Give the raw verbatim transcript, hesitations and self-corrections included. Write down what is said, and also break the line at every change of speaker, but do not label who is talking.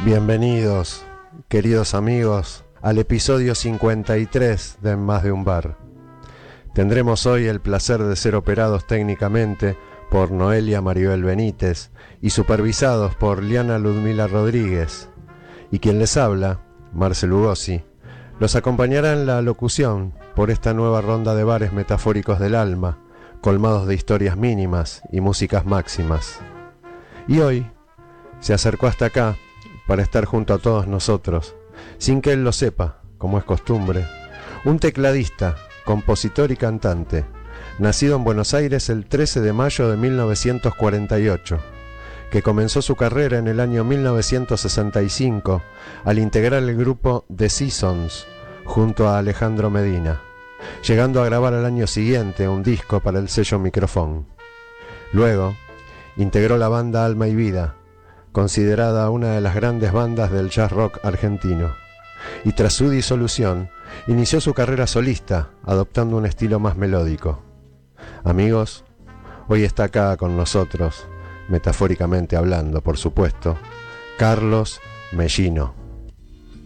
Bienvenidos, queridos amigos, al episodio cincuenta y tres de En Más de un Bar. Tendremos hoy el placer de ser operados técnicamente por Noelia Maribel Benítez y supervisados por Liana Ludmila Rodríguez. Y quien les habla, Marcel Lugosi, los acompañará en la locución por esta nueva ronda de bares metafóricos del alma, colmados de historias mínimas y músicas máximas. Y hoy se acercó hasta acá para estar junto a todos nosotros, sin que él lo sepa, como es costumbre, un tecladista, compositor y cantante, nacido en Buenos Aires el trece de mayo de mil novecientos cuarenta y ocho, que comenzó su carrera en el año mil novecientos sesenta y cinco al integrar el grupo The Seasons junto a Alejandro Medina, llegando a grabar al año siguiente un disco para el sello Microfón. Luego, integró la banda Alma y Vida, considerada una de las grandes bandas del jazz rock argentino, y tras su disolución, inició su carrera solista, adoptando un estilo más melódico. Amigos, hoy está acá con nosotros, metafóricamente hablando, por supuesto, Carlos Mellino.